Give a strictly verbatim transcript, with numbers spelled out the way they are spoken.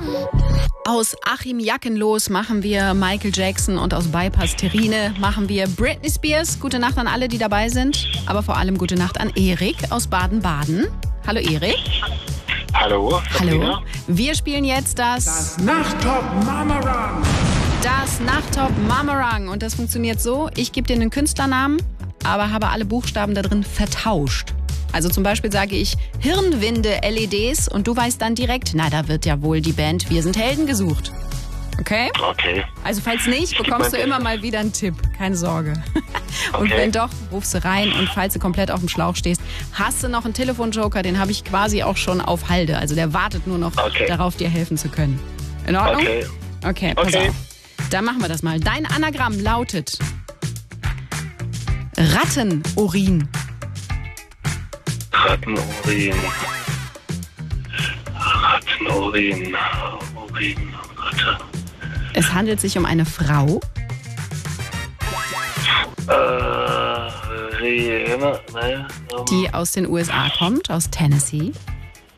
Aus Achim Jackenlos machen wir Michael Jackson und aus Bypass Terrine machen wir Britney Spears. Gute Nacht an alle, die dabei sind, aber vor allem gute Nacht an Erik aus Baden-Baden. Hallo Erik. Hallo. Hallo. Wir spielen jetzt das, das Nachttop Mamarang. Das Nachttop Mamarang. Und das funktioniert so, ich gebe dir einen Künstlernamen, aber habe alle Buchstaben da drin vertauscht. Also zum Beispiel sage ich Hirnwinde L E Ds und du weißt dann direkt, na, da wird ja wohl die Band Wir sind Helden gesucht. Okay? Okay. Also falls nicht, bekommst du immer mal wieder einen Tipp. Keine Sorge. Und Okay. wenn doch, rufst du rein und falls du komplett auf dem Schlauch stehst, hast du noch einen Telefonjoker, den habe ich quasi auch schon auf Halde. Also der wartet nur noch Okay. darauf, dir helfen zu können. In Ordnung? Okay. Okay, pass Okay. auf. Dann machen wir das mal. Dein Anagramm lautet Rattenurin. Rattenurin. Rattenurin. Urin. Ratte. Es handelt sich um eine Frau. Äh, Rene, ne? Die aus den U S A kommt, aus Tennessee.